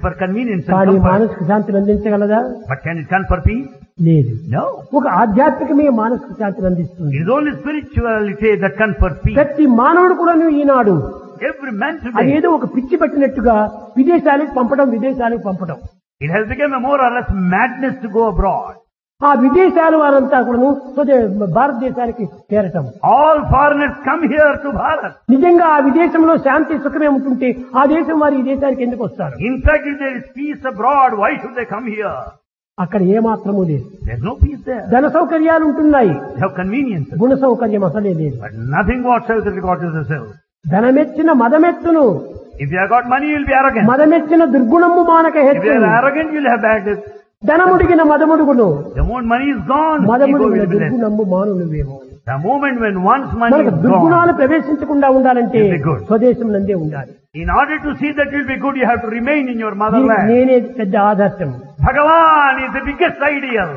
for convenience and కానీ comfort. మానసిక శాంతిని అందించగలదా? But can it confer peace? లేదు. No. ఒక ఆధ్యాత్మికమే మానసిక శాంతిని అందిస్తుంది. It is only spirituality that confers peace. ప్రతి మానవుడు కూడా ఈనాడు Every man today, అదేదో ఒక పిచ్చి పట్టినట్టుగా విదేశాలకు పంపడం. it has become a more or less madness to go abroad. ఆ విదేశాల వారంతా కూడాను భారతదేశానికి చేరటం. All foreigners come here to Bharat. నిజంగా ఆ విదేశంలో శాంతి సుఖమే ఉంటుంటే ఆ దేశం వారు ఈ దేశానికి ఎందుకు వస్తారు? In fact, if there is peace abroad, why should they come here? అక్కడ ఏమాత్రము లేదు. There's no peace there. ధన సౌకర్యాలు ఉంటున్నాయి, They have conveniences, గుణ సౌకర్యం అసలే లేదు. but nothing whatsoever regard to the self. ధనమెచ్చిన మదమెత్తును, If you have got money, you'll be arrogant. మదమెచ్చిన దుర్గుణము మానక If you హెచ్చు. are arrogant, you'll have bad. ధనముడిగిన మదముడుగును, The moment money is gone, ego మదముడిగిన will be less. దుర్గుణము మానునువేమో. The moment when one's money మనకు is దుర్గుణాలు gone, ప్రవేశించకుండా ఉండాలంటే You'll be good. స్వదేశం నందే ఉండాలి. in order to see that you'll be good, you have to remain in your దీనికి motherland. నేనే పెద్ద ఆదర్శం. Bhagavan is the biggest ideal.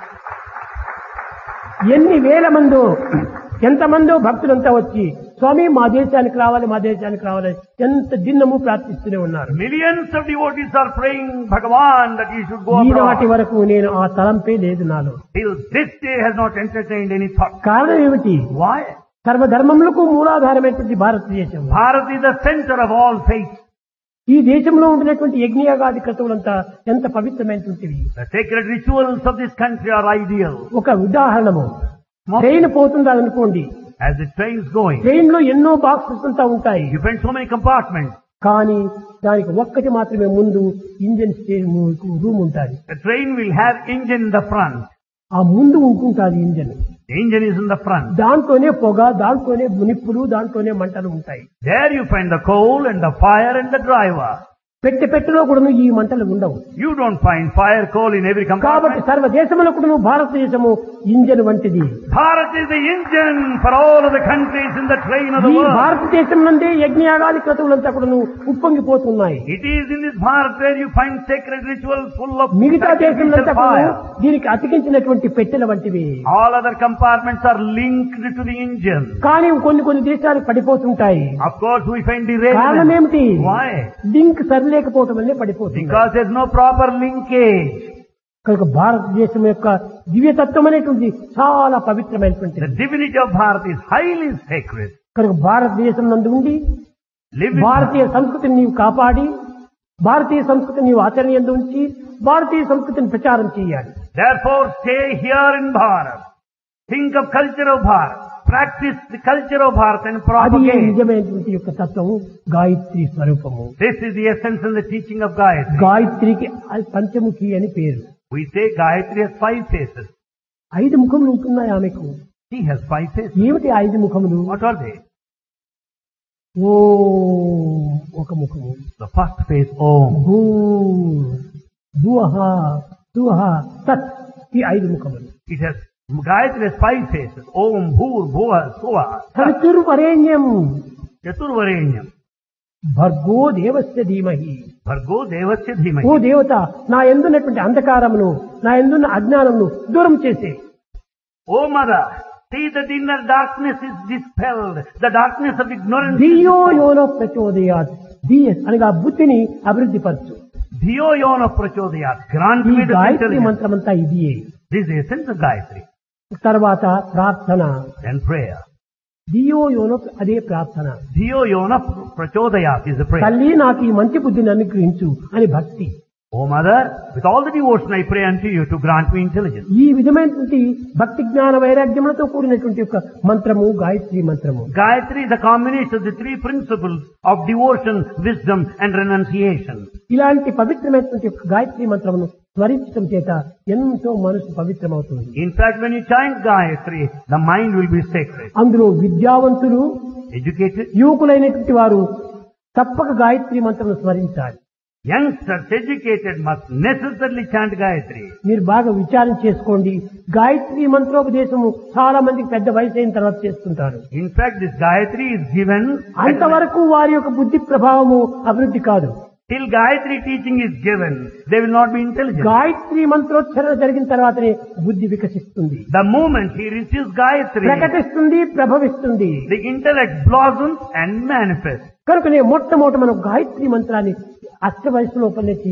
ఎన్ని వేల మందో ఎంతమందో భక్తులంతా వచ్చి స్వామి మా దేశానికి రావాలి ఎంత దిన్నము ప్రార్థిస్తూనే ఉన్నారు. Millions of devotees are praying Bhagavan that you should go ఈనాటి abroad. వరకు నేను ఆ తలంపే లేదు నాలో. Till this day has not entertained any thought. కారణం ఏమిటి? Why? సర్వధర్మములకు మూలాధారమైనటువంటి భారతదేశం. Bharat is the center of all faiths. ఈ దేశంలో ఉండినటువంటి యజ్ఞయాగాది క్రతువులంతా ఎంత పవిత్రమైనటువంటివి. The sacred rituals of this country are ideal. ఒక ఉదాహరణము, train పోతుందనుకోండి, As the train's going, train లో ఎన్నో బాక్సెస్ అంతా ఉంటాయి. you find so many compartments. కానీ దానికి ఒక్కటి మాత్రమే ముందు ఇంజన్ రూమ్ ఉంటుంది. The train will have engine in the front. ఆ ముందు ఉంటుంటుంది engine. The engine is in the front. దాంట్లోనే పొగ, దాంట్లోనే నిప్పులు, దాంట్లోనే మంటలు ఉంటాయి. There you find the coal and the fire and the driver. పెట్టెలో కూడా ఈ మంటలు ఉండవు. You don't find fire, coal in every కాబట్టి compartment. సర్వదేశంలో కూడా భారతదేశము ఇంజన్ వంటిది. Bharat is the engine for all of the countries in the train of the ఈ world. భారతదేశం నుండి యజ్ఞయాగాది క్రతువులంతా కూడా ఉప్పొంగిపోతున్నాయి. It is in this Bharat where you find sacred rituals full of మిగతా దేశంలో sacrificial fire. దీనికి అతికించినటువంటి పెట్టెల వంటివి. All other compartments are linked to the engine. కానీ కొన్ని దేశాలు పడిపోతుంటాయి. Of course, we find కారణం derailment. ఏమిటి? Why? లింక్ సరిలేకపోవటం వల్లే పడిపోతుంది. Because there's no proper linkage. కనుక భారతదేశం యొక్క దివ్యతత్వం అనేటువంటి చాలా పవిత్రమైనటువంటిది. The divinity of Bharat is highly sacred. కనుక భారతదేశం నందు ఉండి Live with భారతీయ Bharat. సంస్కృతిని నీవు కాపాడి, భారతీయ సంస్కృతిని నీవు ఆచరణ యందు ఉంచి భారతీయ సంస్కృతిని ప్రచారం చేయాలి. Therefore, stay here in Bharat. Think of culture of Bharat. Practice the culture of Bharat and అది propagate. నిజమైనటువంటి యొక్క తత్వము గాయత్రి స్వరూపము. This is the essence and the teaching of Gayatri. గాయత్రికి పంచముఖి అని పేరు. We say Gayatri has 5 faces. 5 ముఖములు ఉంటున్నాయి ఆమెకు. She has 5 faces. ఏమిటి 5 ముఖములు? What are they? ఓ ఒక ముఖము, The first face, Om. భూ భువః సువః తత్, ఈ 5 ముఖములు. It has, Gayatri has 5 faces. Om, Bhur, Bhuva, Suva. సవితుర్వరేణ్యం Chaturvarenyam. భర్గో దేవస్య ధీమహి. Bhargo Devasya ఓ Dhimahi. దేవత, నా యందున్నటువంటి అంధకారమును, నా యందున్న అజ్ఞానమును దూరం చేసే. O Mother, see that inner darkness is dispelled. The darkness of ignorance. ధియో యోనో ప్రచోదయాత్. ధియ అనగా బుద్ధిని అభివృద్ధి పరచు. Dhiyo Yona Prachodayat. Grant ఈ me the గాయత్రి intelligence. మంత్రమంతా ఇదియే. This is the essence of Gayatri. తర్వాత ప్రార్థన. Then prayer. ధియో యోనో, అదే ప్రార్థన. Dhiyo Yona Prachodayat is the prayer. తల్లి నాకు ఈ మంచి బుద్ధిని అనుగ్రహించు అని భక్తి. O Mother, with all the devotion I pray unto you to grant me intelligence. ఈ విధమైనటువంటి భక్తి జ్ఞాన వైరాగ్యములతో కూడినటువంటి యొక్క మంత్రము గాయత్రి మంత్రము. Gayatri is a combination of the 3 principles of devotion, wisdom and renunciation. ఇలాంటి పవిత్రమైనటువంటి యొక్క గాయత్రి మంత్రమును స్మరించడం చేత ఎంతో మనసు పవిత్రమవుతుంది. In fact, when you chant Gayatri, the mind will be sacred. అందులో విద్యావంతులు, Educated, యువకులైనటువంటి వారు తప్పక Gayatri మంత్రమును స్మరించాలి. youngsters, educated must necessarily chant Gayatri. మీరు బాగా విచారం చేసుకోండి. గాయత్రి మంత్రోపదేశము చాలా మందికి పెద్ద వయసు అయిన తర్వాత చేస్తుంటారు. In fact, this Gayatri is given అంతవరకు వారి యొక్క బుద్ధి ప్రభావము అభివృద్ధి కాదు. till Gayatri teaching is given. They will not be intelligent. Gayatri మంత్రోచ్చరణ జరిగిన తర్వాతనే బుద్ధి వికసిస్తుంది, The moment he receives Gayatri, ప్రకటిస్తుంది, ప్రభవిస్తుంది. the intellect blossoms and manifests. కనుకనే మొట్టమొదట మనం గాయత్రి మంత్రాన్ని అష్ట వయసు లోపలనే